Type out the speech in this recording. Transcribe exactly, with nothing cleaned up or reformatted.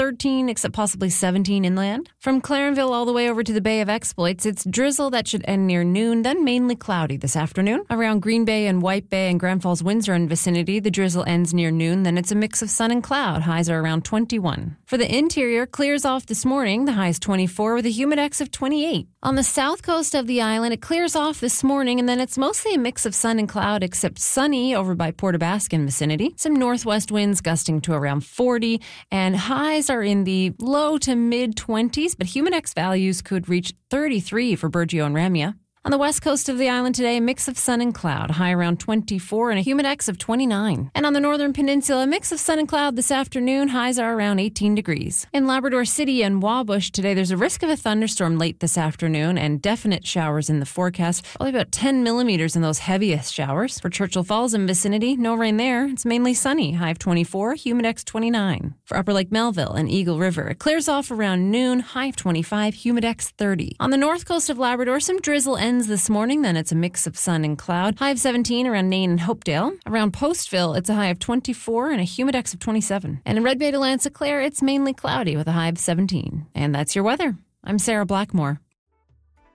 thirteen, except possibly seventeen inland. From Clarenville all the way over to the Bay of Exploits, it's drizzle that should end near noon, then mainly cloudy this afternoon. Around Green Bay and White Bay and Grand Falls, Windsor and vicinity, the drizzle ends near noon, then it's a mix of sun and cloud. Highs are around twenty-one. For the interior, clears off this morning. The high is twenty-four with a humidex of twenty-eight. On the south coast of the island, it clears off this morning, and then it's mostly a mix of sun and cloud, except sunny over by Port aux Basques and vicinity. Some northwest winds gusting to around forty, and highs are in the low to mid-twenties, but humidex values could reach thirty-three for Burgeo and Ramia. On the west coast of the island today, a mix of sun and cloud, high around twenty-four and a humidex of twenty-nine. And on the northern peninsula, a mix of sun and cloud this afternoon, highs are around eighteen degrees. In Labrador City and Wabush today, there's a risk of a thunderstorm late this afternoon and definite showers in the forecast, probably about ten millimeters in those heaviest showers. For Churchill Falls and vicinity, no rain there. It's mainly sunny, high of twenty-four, humidex twenty-nine. For Upper Lake Melville and Eagle River, it clears off around noon, high of twenty-five, humidex thirty. On the north coast of Labrador, some drizzle ends this morning, then it's a mix of sun and cloud. High of seventeen around Nain and Hopedale. Around Postville, it's a high of twenty-four and a humidex of twenty-seven. And in Red Bay to Lanse Claire, it's mainly cloudy with a high of seventeen. And that's your weather. I'm Sarah Blackmore.